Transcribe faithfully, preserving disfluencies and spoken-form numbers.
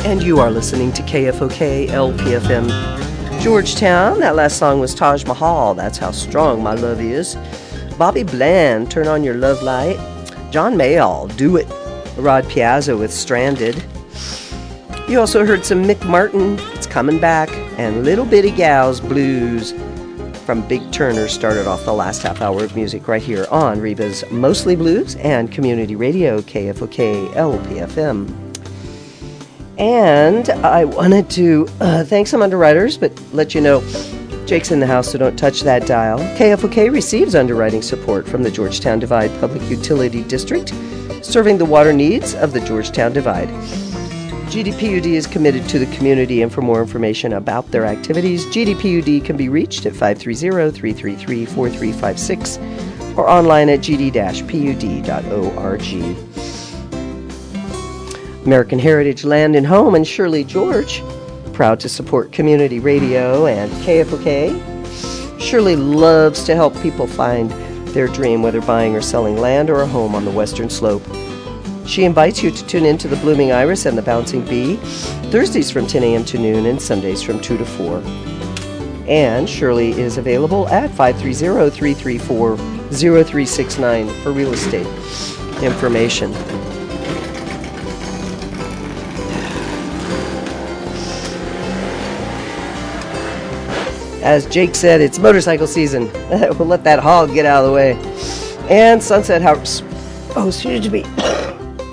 And you are listening to K F O K L P F M Georgetown. That last song was Taj Mahal, That's How Strong My Love Is. Bobby Bland, Turn On Your Love Light. John Mayall, Do It. Rod Piazza with Stranded. You also heard some Mick Martin, It's Coming Back, and Little Bitty Gals Blues from Big Turner started off the last half hour of music right here on Reba's Mostly Blues and Community Radio, K F O K L P F M. And I wanted to uh, thank some underwriters, but let you know Jake's in the house, so don't touch that dial. K F O K receives underwriting support from the Georgetown Divide Public Utility District, serving the water needs of the Georgetown Divide. G D P U D is committed to the community, and for more information about their activities, G D P U D can be reached at five three zero, three three three, four three five six or online at g d dash p u d dot org. American Heritage Land and Home and Shirley George, proud to support community radio and K F O K. Shirley loves to help people find their dream, whether buying or selling land or a home on the Western Slope. She invites you to tune in to the Blooming Iris and the Bouncing Bee, Thursdays from ten a.m. to noon and Sundays from two to four. And Shirley is available at five three zero, three three four, zero three six nine for real estate information. As Jake said, it's motorcycle season. We'll let that hog get out of the way. And Sunset House. Oh, excuse me.